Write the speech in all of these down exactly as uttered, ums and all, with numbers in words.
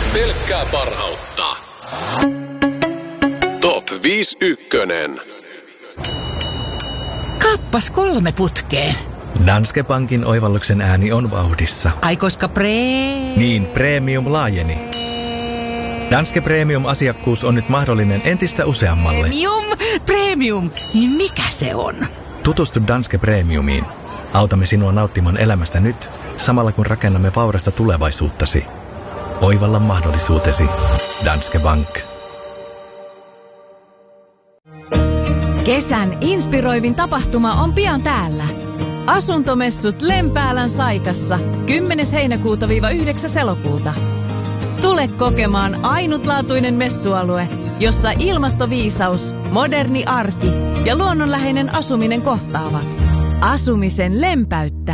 Pelkkää parhautta. Top viisi ykkönen. Kappas kolme putkeen. Danske Bankin oivalluksen ääni on vauhdissa. Ai koska pre... Niin, premium laajeni. Danske Premium-asiakkuus on nyt mahdollinen entistä useammalle. Premium, premium, niin mikä se on? Tutustu Danske Premiumiin. Autamme sinua nauttimaan elämästä nyt, samalla kun rakennamme vaurasta tulevaisuuttasi. Oivalla mahdollisuutesi. Danske Bank. Kesän inspiroivin tapahtuma on pian täällä. Asuntomessut Lempäälän Saikassa kymmenes heinäkuuta yhdeksäs elokuuta. Tule kokemaan ainutlaatuinen messualue, jossa ilmastoviisaus, moderni arki ja luonnonläheinen asuminen kohtaavat. Asumisen lempeyttä.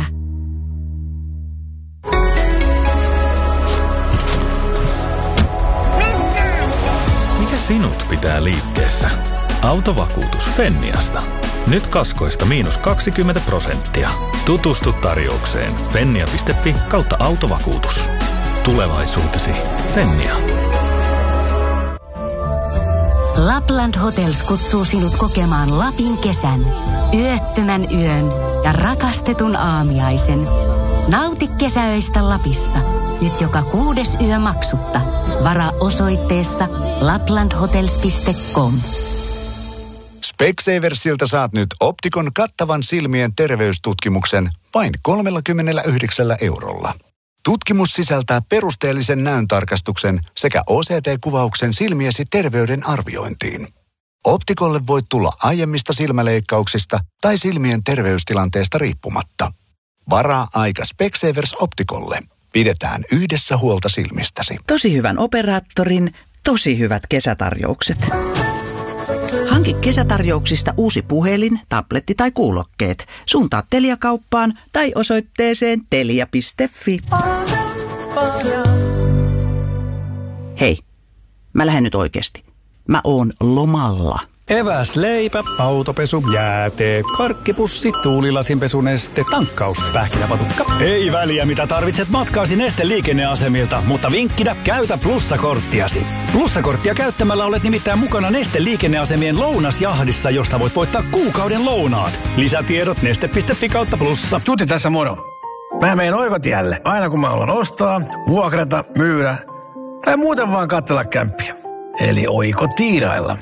Mikä sinut pitää liikkeessä? Autovakuutus Fenniasta. Nyt kaskoista miinus kaksikymmentä prosenttia. Tutustu tarjoukseen fennia piste fi kautta autovakuutus. Tulevaisuutesi Fennia. Lapland Hotels kutsuu sinut kokemaan Lapin kesän, yöttömän yön ja rakastetun aamiaisen. Nauti kesäöistä Lapissa, nyt joka kuudes yö maksutta. Varaa osoitteessa laplandhotels piste com. Specsaversilta saat nyt Optikon kattavan silmien terveystutkimuksen vain kolmekymmentäyhdeksän eurolla. Tutkimus sisältää perusteellisen näöntarkastuksen sekä O C T-kuvauksen silmiesi terveyden arviointiin. Optikolle voit tulla aiemmista silmäleikkauksista tai silmien terveystilanteesta riippumatta. Varaa aika Specsavers Optikolle. Pidetään yhdessä huolta silmistäsi. Tosi hyvän operaattorin, tosi hyvät kesätarjoukset. Hanki kesätarjouksista uusi puhelin, tabletti tai kuulokkeet. Suuntaa Telia-kauppaan tai osoitteeseen telia piste fi. Hei, mä lähden nyt oikeesti. Mä oon lomalla. Eväs, leipä, autopesu, jäätee, karkkipussi, tuulilasinpesuneste, tankkaus, pähkinäpatukka. Ei väliä mitä tarvitset matkaasi Neste liikenneasemilta, mutta vinkkinä käytä plussakorttiasi. Plussakorttia käyttämällä olet nimittäin mukana Neste liikenneasemien lounasjahdissa, josta voit voittaa kuukauden lounaat. Lisätiedot neste piste fi kautta plussa. Tuti tässä moro. Mä meen Oikotielle aina kun mä haluan ostaa, vuokrata, myydä tai muuten vaan katsella kämppiä. Eli Oikotiirailla.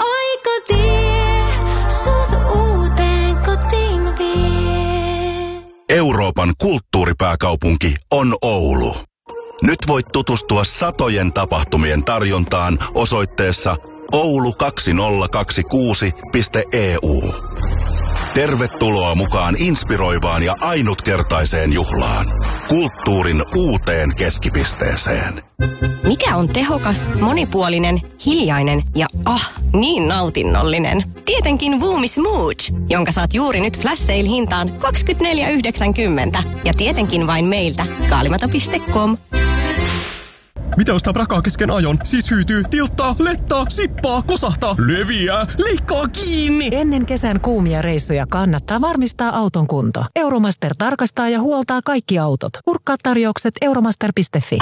Euroopan kulttuuripääkaupunki on Oulu. Nyt voit tutustua satojen tapahtumien tarjontaan osoitteessa oulu kaksituhattakaksikymmentäkuusi piste e u. Tervetuloa mukaan inspiroivaan ja ainutkertaiseen juhlaan. Kulttuurin uuteen keskipisteeseen. Mikä on tehokas, monipuolinen, hiljainen ja ah, niin nautinnollinen? Tietenkin Voomi Smooth, jonka saat juuri nyt flash sale hintaan kaksikymmentäneljä yhdeksänkymmentä. Ja tietenkin vain meiltä, kaalimato piste com. Mitä ostaa prakaa kesken ajon? Siis hyytyy, tilttaa, lettaa, sippaa, kosahtaa, leviää, leikkaa kiinni. Ennen kesän kuumia reissuja kannattaa varmistaa auton kunto. Euromaster tarkastaa ja huoltaa kaikki autot. Kurkkaa tarjoukset euromaster piste fi.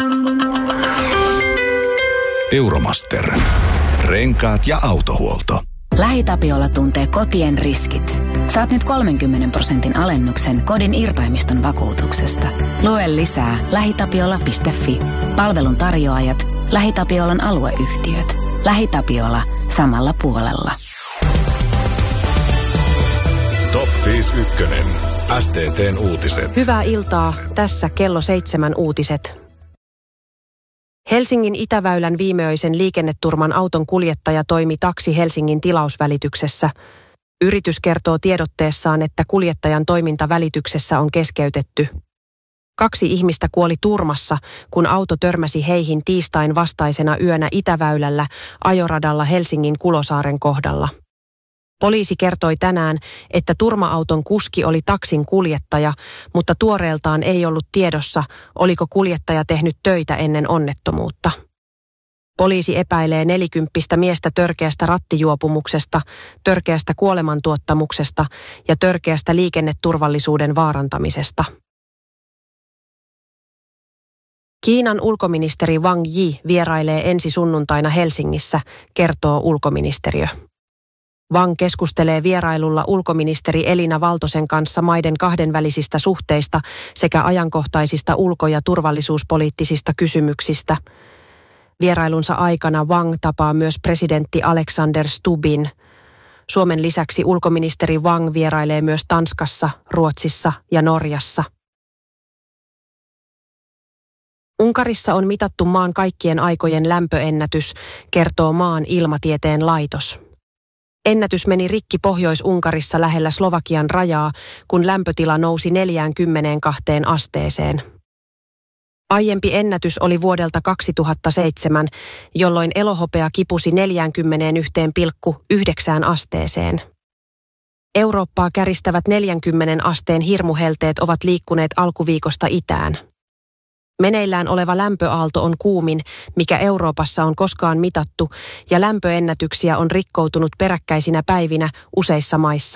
Euromaster. Renkaat ja autohuolto. LähiTapiola tuntee kotien riskit. Saat nyt kolmenkymmenen prosentin alennuksen kodin irtaimiston vakuutuksesta. Lue lisää lähitapiola piste fi. Palvelun tarjoajat, LähiTapiolan alueyhtiöt. LähiTapiola samalla puolella. Top viisi ykkönen. S T T:n uutiset. Hyvää iltaa. Tässä kello seitsemän uutiset. Helsingin Itäväylän viimeöisen liikenneturman auton kuljettaja toimi Taksi Helsingin tilausvälityksessä. Yritys kertoo tiedotteessaan, että kuljettajan toiminta välityksessä on keskeytetty. Kaksi ihmistä kuoli turmassa, kun auto törmäsi heihin tiistain vastaisena yönä Itäväylällä ajoradalla Helsingin Kulosaaren kohdalla. Poliisi kertoi tänään, että turma-auton kuski oli taksin kuljettaja, mutta tuoreeltaan ei ollut tiedossa, oliko kuljettaja tehnyt töitä ennen onnettomuutta. Poliisi epäilee nelikymppistä miestä törkeästä rattijuopumuksesta, törkeästä kuolemantuottamuksesta ja törkeästä liikenneturvallisuuden vaarantamisesta. Kiinan ulkoministeri Wang Yi vierailee ensi sunnuntaina Helsingissä, kertoo ulkoministeriö. Wang keskustelee vierailulla ulkoministeri Elina Valtosen kanssa maiden kahdenvälisistä suhteista sekä ajankohtaisista ulko- ja turvallisuuspoliittisista kysymyksistä. Vierailunsa aikana Wang tapaa myös presidentti Alexander Stubbin. Suomen lisäksi ulkoministeri Wang vierailee myös Tanskassa, Ruotsissa ja Norjassa. Unkarissa on mitattu maan kaikkien aikojen lämpöennätys, kertoo maan ilmatieteen laitos. Ennätys meni rikki Pohjois-Unkarissa lähellä Slovakian rajaa, kun lämpötila nousi neljäänkymmeneenkahteen asteeseen. Aiempi ennätys oli vuodelta kaksituhattaseitsemän, jolloin elohopea kipusi neljäänkymmeneenyhteen pilkku yhdeksään asteeseen. Eurooppaa käristävät neljänkymmenen asteen hirmuhelteet ovat liikkuneet alkuviikosta itään. Meneillään oleva lämpöaalto on kuumin, mikä Euroopassa on koskaan mitattu, ja lämpöennätyksiä on rikkoutunut peräkkäisinä päivinä useissa maissa.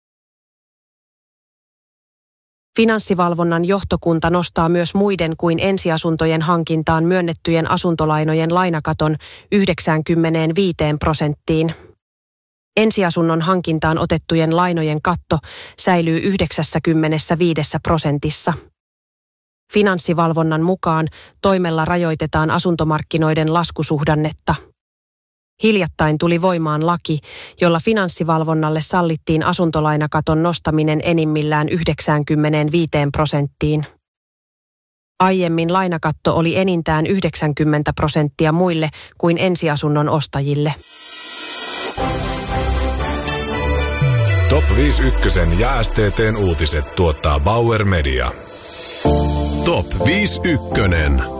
Finanssivalvonnan johtokunta nostaa myös muiden kuin ensiasuntojen hankintaan myönnettyjen asuntolainojen lainakaton yhdeksänkymmentäviisi prosenttiin. Ensiasunnon hankintaan otettujen lainojen katto säilyy yhdeksänkymmentäviisi prosentissa. Finanssivalvonnan mukaan toimella rajoitetaan asuntomarkkinoiden laskusuhdannetta. Hiljattain tuli voimaan laki, jolla finanssivalvonnalle sallittiin asuntolainakaton nostaminen enimmillään yhdeksänkymmentäviisi prosenttiin. Aiemmin lainakatto oli enintään yhdeksänkymmentä prosenttia muille kuin ensiasunnon ostajille. Top viisi ykkösen ja S T T:n uutiset tuottaa Bauer Media. Top viisi ykkönen.